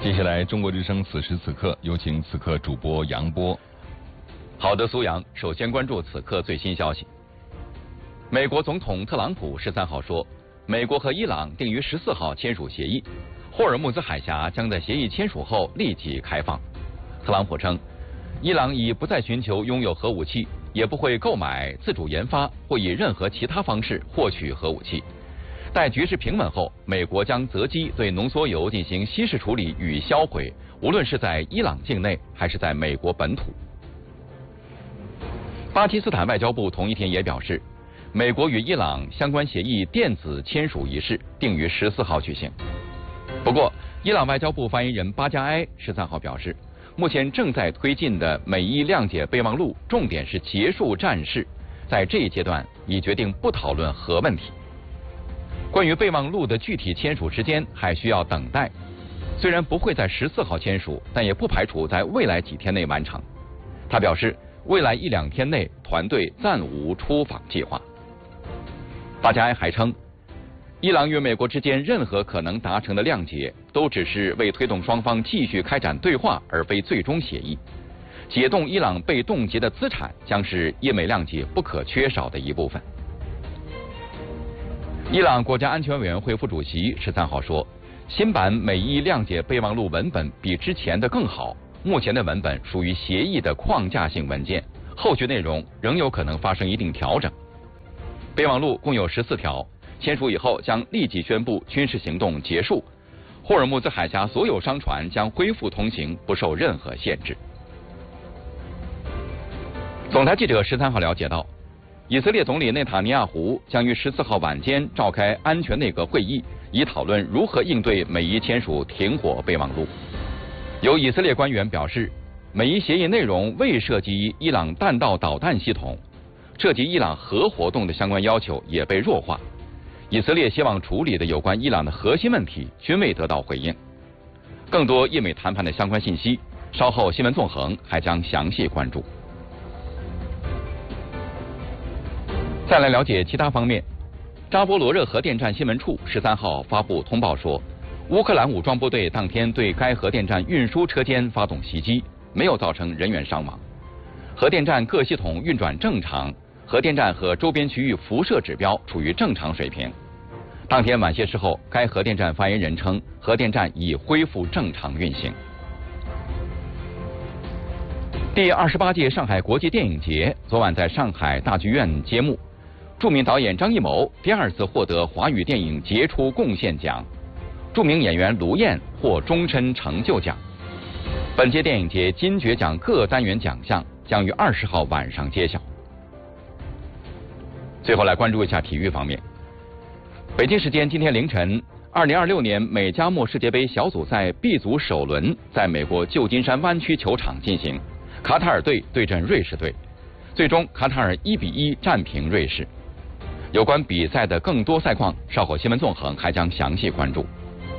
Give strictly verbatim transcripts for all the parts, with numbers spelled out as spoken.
接下来，中国之声此时此刻有请此刻主播杨波。 好的，苏阳，首先关注此刻最新消息。美国总统特朗普十三号说，美国和伊朗定于十四号签署协议，霍尔木兹海峡将在协议签署后立即开放。特朗普称，伊朗已不再寻求拥有核武器，也不会购买、自主研发或以任何其他方式获取核武器。待局势平稳后，美国将择机对浓缩铀进行稀释处理与销毁，无论是在伊朗境内还是在美国本土。巴基斯坦外交部同一天也表示，美国与伊朗相关协议电子签署仪式定于十四号举行。不过，伊朗外交部发言人巴加埃十三号表示，目前正在推进的美伊谅解备忘录重点是结束战事，在这一阶段已决定不讨论核问题。关于备忘录的具体签署时间还需要等待，虽然不会在十四号签署，但也不排除在未来几天内完成。他表示，未来一两天内团队暂无出访计划。巴加埃还称，伊朗与美国之间任何可能达成的谅解，都只是为推动双方继续开展对话，而非最终协议。解冻伊朗被冻结的资产将是伊美谅解不可缺少的一部分。伊朗国家安全委员会副主席十三号说，新版美伊谅解备忘录文本比之前的更好，目前的文本属于协议的框架性文件，后续内容仍有可能发生一定调整。备忘录共有十四条，签署以后将立即宣布军事行动结束，霍尔木兹海峡所有商船将恢复通行，不受任何限制。总台记者十三号了解到，以色列总理内塔尼亚胡将于十四号晚间召开安全内阁会议，以讨论如何应对美伊签署停火备忘录。有以色列官员表示，美伊协议内容未涉及伊朗弹道导弹系统，涉及伊朗核活动的相关要求也被弱化。以色列希望处理的有关伊朗的核心问题均未得到回应。更多伊美谈判的相关信息，稍后新闻纵横还将详细关注。再来了解其他方面，扎波罗热核电站新闻处十三号发布通报说，乌克兰武装部队当天对该核电站运输车间发动袭击，没有造成人员伤亡。核电站各系统运转正常，核电站和周边区域辐射指标处于正常水平。当天晚些时候，该核电站发言人称，核电站已恢复正常运行。第二十八届上海国际电影节昨晚在上海大剧院揭幕。著名导演张艺谋第二次获得华语电影杰出贡献奖，著名演员卢燕获终身成就奖。本届电影节金爵奖各单元奖项将于二十号晚上揭晓。最后来关注一下体育方面。北京时间今天凌晨，二零二六年美加墨世界杯小组赛 B 组首轮在美国旧金山湾区球场进行，卡塔尔队对阵瑞士队，最终卡塔尔一比一战平瑞士。有关比赛的更多赛况，稍后新闻纵横还将详细关注。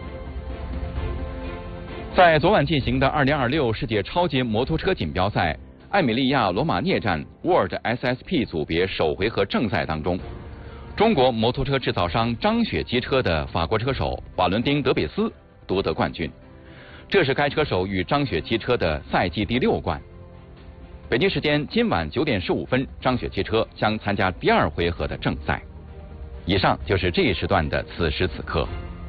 在昨晚进行的二零二六世界超级摩托车锦标赛艾米利亚罗马涅站 World S S P 组别首回合正赛当中，中国摩托车制造商张雪机车的法国车手瓦伦丁·德比斯夺得冠军，这是该车手与张雪机车的赛季第六冠。北京时间今晚九点十五分，张雪汽车将参加第二回合的正赛。以上就是这一时段的此时此刻。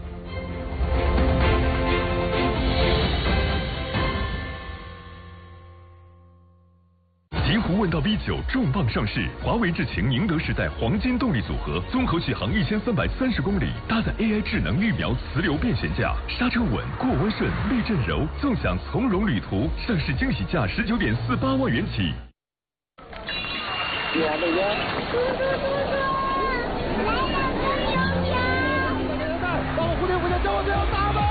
极狐问道 B 九重磅上市，华为智擎宁德时代黄金动力组合，综合续航一千三百三十公里，搭载 A I 智能预瞄磁流变悬架，刹车稳，过弯顺，避震柔，纵享从容旅途。上市惊喜价十九点四八万元起。 你好，大家。帮我蝴蝶蝴蝶，叫我不要打吧！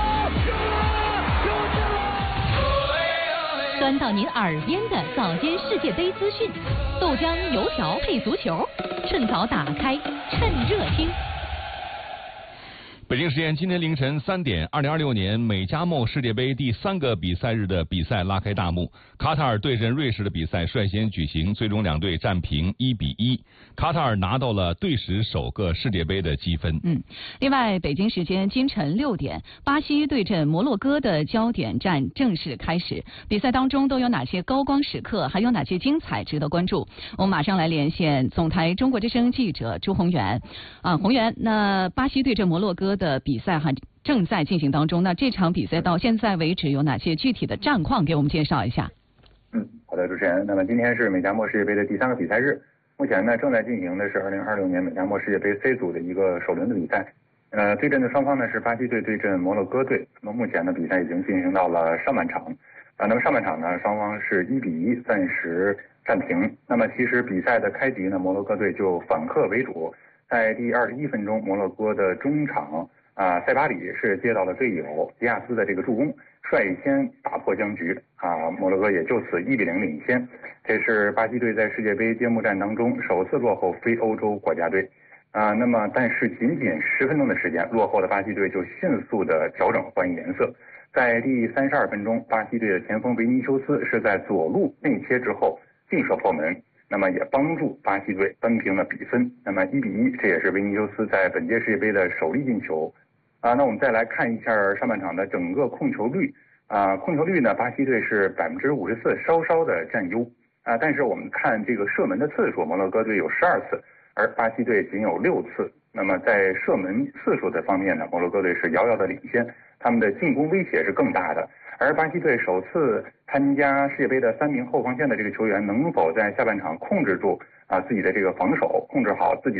端到您耳边的早间世界杯资讯，豆浆油条配足球，趁早打开，趁热听。 北京时间今天凌晨三点，二零二六年美加墨世界杯第三个比赛日的比赛拉开大幕。卡塔尔对阵瑞士的比赛率先举行，最终两队战平一比一。卡塔尔拿到了队史首个世界杯的积分。 嗯，另外，北京时间今晨六点，巴西对阵摩洛哥的焦点战正式开始。比赛当中都有哪些高光时刻，还有哪些精彩值得关注？我们马上来连线总台中国之声记者朱宏源。啊，宏源，那巴西对阵摩洛哥的比赛哈正在进行当中，那这场比赛到现在为止有哪些具体的战况？给我们介绍一下。 嗯，好的，主持人。那么今天是美加墨世界杯的第三个比赛日，目前呢正在进行的是二零二六年美加墨世界杯 C 组的一个首轮的比赛。呃，对阵的双方呢是巴西队对阵摩洛哥队。那么目前呢比赛已经进行到了上半场。啊，那么上半场呢双方是一比一暂时战平。那么其实比赛的开局呢，摩洛哥队就反客为主。在第二十一分钟，摩洛哥的中场啊塞巴里是接到了队友迪亚斯的这个助攻，率先打破僵局啊，摩洛哥也就此一比零领先。这是巴西队在世界杯揭幕战当中首次落后非欧洲国家队啊。那么但是仅仅十分钟的时间，落后的巴西队就迅速的调整换颜色。在第三十二分钟，巴西队的前锋维尼修斯是在左路内切之后劲射破门。那么也帮助巴西队扳平了比分，那么一比一，这也是维尼修斯在本届世界杯的首粒进球。啊，那我们再来看一下上半场的整个控球率。啊，控球率呢，巴西队是百分之五十四，稍稍的占优。啊，但是我们看这个射门的次数，摩洛哥队有十二次，而巴西队仅有六次。那么在射门次数的方面呢，摩洛哥队是遥遥的领先，他们的进攻威胁是更大的。而巴西队首次参加世界杯的三名后防线的这个球员，能否在下半场控制住啊自己的这个防守，控制好自己